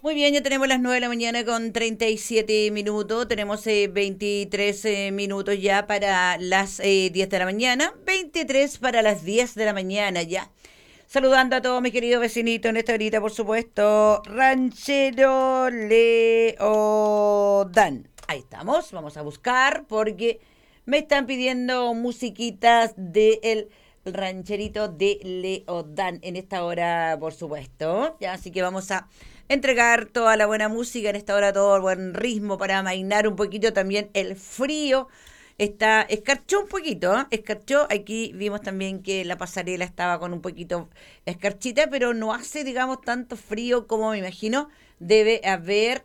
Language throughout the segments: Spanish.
Muy bien, ya tenemos las 9 de la mañana con 37 minutos. Tenemos 23 minutos ya para las 10 de la mañana. 23 para las 10 de la mañana ya. Saludando a todos mis queridos vecinitos en esta horita, por supuesto. Ranchero Leodán. Ahí estamos. Vamos a buscar porque me están pidiendo musiquitas del rancherito de Leodán en esta hora, por supuesto. Ya, así que vamos a entregar toda la buena música en esta hora, todo el buen ritmo para amainar un poquito también el frío. Escarchó un poquito, ¿eh? Escarchó. Aquí vimos también que la pasarela estaba con un poquito escarchita, pero no hace, digamos, tanto frío como me imagino debe haber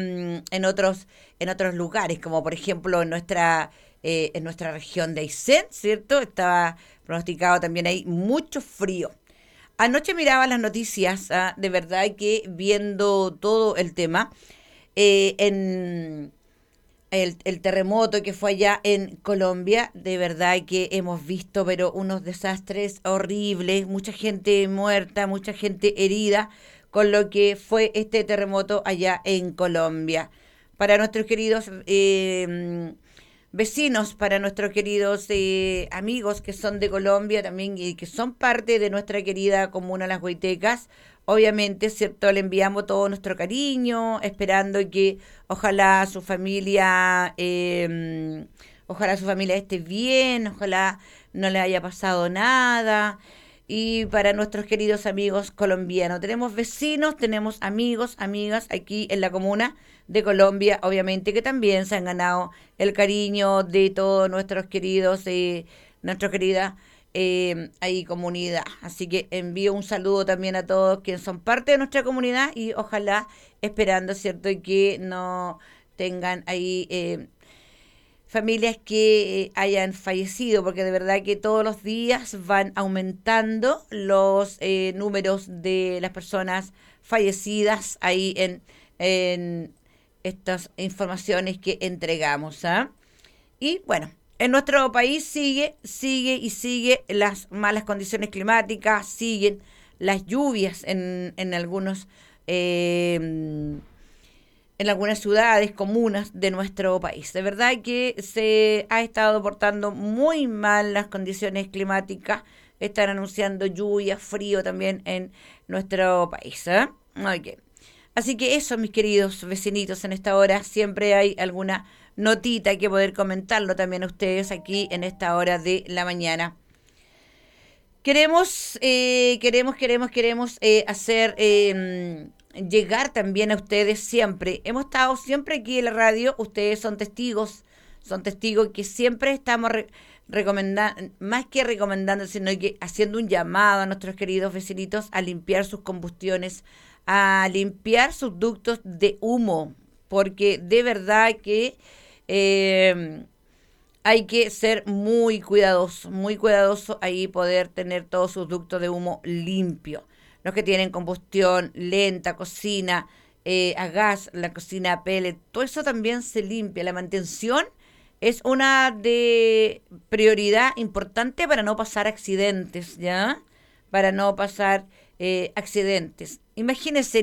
en otros lugares, como por ejemplo en nuestra región de Aysén, ¿cierto? Estaba pronosticado también ahí mucho frío. Anoche miraba las noticias, de verdad que viendo todo el tema, en el terremoto que fue allá en Colombia, de verdad que hemos visto, pero unos desastres horribles, mucha gente muerta, mucha gente herida, con lo que fue este terremoto allá en Colombia. Para nuestros queridos vecinos, para nuestros queridos amigos que son de Colombia también y que son parte de nuestra querida comuna Las Huaytecas. Obviamente, ¿cierto? Le enviamos todo nuestro cariño, esperando que ojalá su familia esté bien, ojalá no le haya pasado nada. Y para nuestros queridos amigos colombianos, tenemos vecinos, tenemos amigos, amigas aquí en la comuna de Colombia, obviamente que también se han ganado el cariño de todos nuestros queridos, nuestra querida ahí comunidad. Así que envío un saludo también a todos quienes son parte de nuestra comunidad y ojalá esperando, ¿cierto? Y que no tengan ahí familias que hayan fallecido, porque de verdad que todos los días van aumentando los números de las personas fallecidas ahí en estas informaciones que entregamos. ¿Ah? Y bueno, en nuestro país sigue las malas condiciones climáticas, siguen las lluvias en algunas ciudades, comunas de nuestro país. De verdad que se ha estado portando muy mal las condiciones climáticas. Están anunciando lluvia, frío también en nuestro país. ¿Eh? Okay. Así que eso, mis queridos vecinitos, en esta hora siempre hay alguna notita que poder comentarlo también a ustedes aquí en esta hora de la mañana. Queremos hacer llegar también a ustedes siempre. Hemos estado siempre aquí en la radio, ustedes son testigos que siempre estamos recomendando, más que recomendando, sino que haciendo un llamado a nuestros queridos vecinitos a limpiar sus combustiones, a limpiar sus ductos de humo, porque de verdad que hay que ser muy cuidadoso ahí poder tener todos sus ductos de humo limpios. Los que tienen combustión lenta, cocina a gas, la cocina a pellet, todo eso también se limpia. La mantención es una de prioridad importante para no pasar accidentes, ¿ya? Para no pasar accidentes. Imagínense,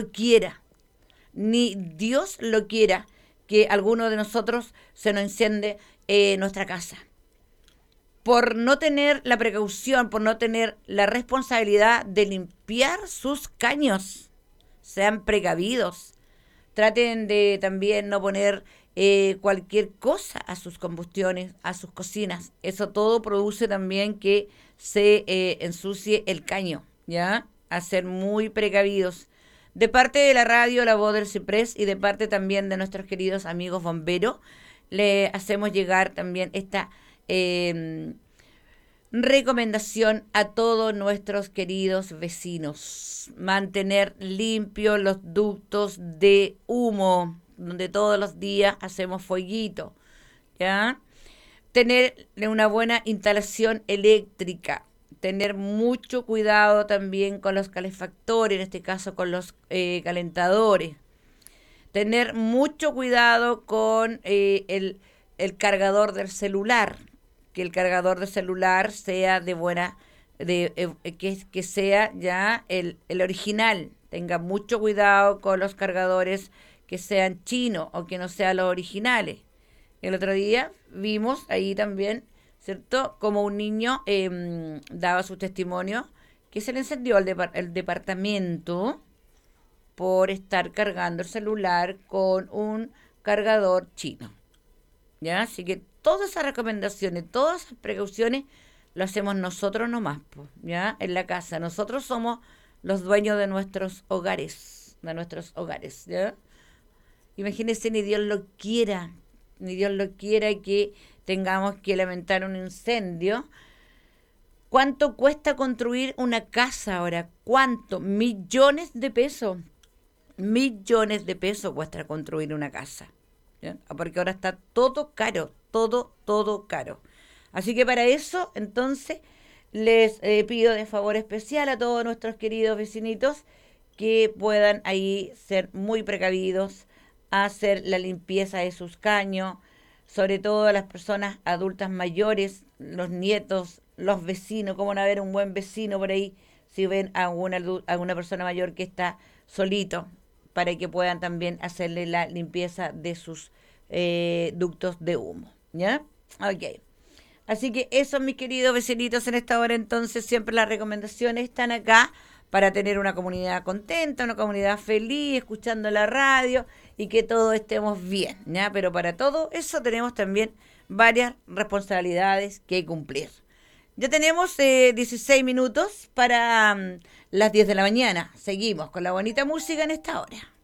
ni Dios lo quiera, que alguno de nosotros se nos enciende nuestra casa. Por no tener la precaución, por no tener la responsabilidad de limpiar sus caños. Sean precavidos. Traten de también no poner cualquier cosa a sus combustiones, a sus cocinas. Eso todo produce también que se ensucie el caño, ¿ya? A ser muy precavidos. De parte de la radio La Voz del Ciprés y de parte también de nuestros queridos amigos bomberos, le hacemos llegar también esta recomendación a todos nuestros queridos vecinos. Mantener limpios los ductos de humo, donde todos los días hacemos fueguito, ¿ya? Tener una buena instalación eléctrica, tener mucho cuidado también con los calefactores, en este caso con los calentadores, tener mucho cuidado con el cargador del celular, que el cargador del celular sea de buena que sea ya el original. Tenga mucho cuidado con los cargadores que sean chinos o que no sean los originales. El otro día vimos ahí también, ¿cierto? Como un niño daba su testimonio que se le encendió el departamento por estar cargando el celular con un cargador chino. ¿Ya? Así que todas esas recomendaciones, todas esas precauciones lo hacemos nosotros nomás, ¿ya? En la casa. Nosotros somos los dueños de nuestros hogares, ¿ya? Imagínense, ni Dios lo quiera que tengamos que lamentar un incendio. ¿Cuánto cuesta construir una casa ahora? ¿Cuánto? Millones de pesos cuesta construir una casa. ¿Ya? Porque ahora está todo caro, todo caro. Así que para eso, entonces, les pido de favor especial a todos nuestros queridos vecinitos que puedan ahí ser muy precavidos, hacer la limpieza de sus caños, sobre todo a las personas adultas mayores, los nietos, los vecinos, cómo no haber un buen vecino por ahí, si ven a alguna persona mayor que está solito, para que puedan también hacerle la limpieza de sus ductos de humo, ¿ya? Ok. Así que eso, mis queridos vecinitos, en esta hora entonces siempre las recomendaciones están acá para tener una comunidad contenta, una comunidad feliz, escuchando la radio y que todos estemos bien, ¿ya? Pero para todo eso tenemos también varias responsabilidades que cumplir. Ya tenemos 16 minutos para las 10 de la mañana. Seguimos con la bonita música en esta hora.